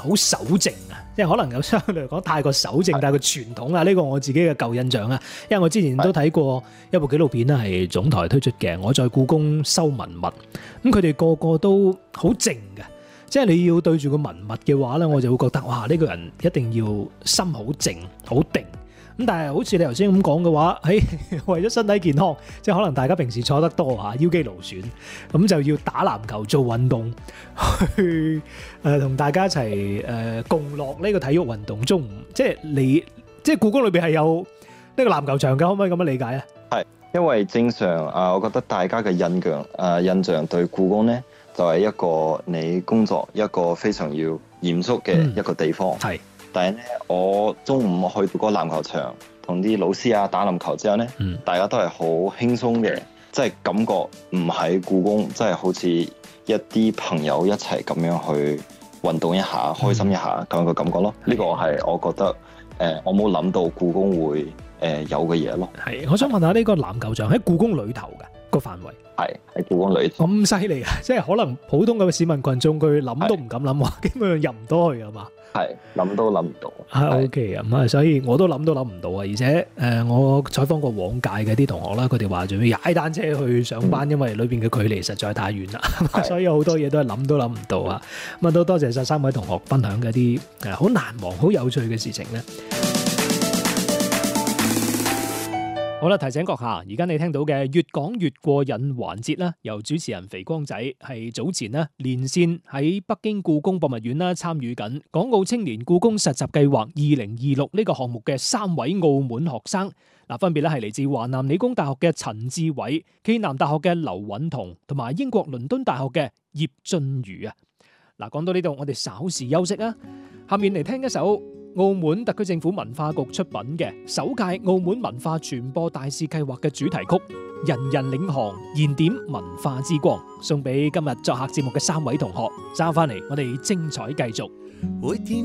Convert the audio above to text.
好守靜啊，即係可能有相對嚟講太過守靜，太過傳統啊。呢個我自己嘅舊印象啊，因為我之前都睇過一部紀錄片啦，係總台推出嘅《我在故宮修文物》，咁佢哋個個都好靜嘅。即係你要對住個文物嘅話咧，我就會覺得哇，呢個人一定要心好靜、好定。咁但係好似你頭先咁講嘅話，為咗身體健康，即係可能大家平時坐得多腰肌勞損，咁就要打籃球做運動，去同大家一齊共樂呢個體育運動。中午即係故宮裏邊係有呢個籃球場嘅，可唔可以咁樣理解啊？ 係，因為正常我覺得大家嘅印象對故宮咧，就係一個你工作一個非常要嚴肅嘅一個地方。係。但係咧，我中午去到嗰個籃球場，同啲老師打籃球之後咧，大家都係好輕鬆嘅，即係感覺唔喺故宮，即係好似一啲朋友一齊咁樣去運動一下，開心一下咁樣嘅感覺咯。呢個係我覺得我冇諗到故宮會有嘅嘢咯。係， 我想問下呢個籃球場喺故宮裏頭嘅個範圍？ 係喺故宮裏頭。咁犀利啊！即係可能普通嘅市民群眾佢諗都唔敢諗，基本上入唔到去啊嘛。係諗都諗唔到。OK 啊，咁所以我都諗唔到啊！而且我採訪過往屆嘅啲同學啦，佢哋話仲要踩單車去上班，因為裏邊嘅距離實在太遠啦，所以好多嘢都係諗都諗唔到啊！咁都多謝晒3位同學分享嘅一啲好難忘、好有趣嘅事情咧。好啦，提醒閣下，而家你聽到嘅越講越過癮環節啦，由主持人肥光仔係早前咧連線喺北京故宮博物院啦參與緊港澳青年故宮實習計劃2026呢個項目嘅3位澳門學生，分別咧係嚟自華南理工大學嘅陳志偉、暨南大學嘅劉允彤，同埋英國倫敦大學嘅葉俊瑜啊。講到呢度，我哋稍事休息啊，下面嚟聽一首澳門特區政府文化局出品嘅首屆澳門文化傳播大使計劃嘅主題曲《人人領航燃點文化之光》，送俾今日作客節目嘅3位同學。揸翻嚟，我哋精彩繼續。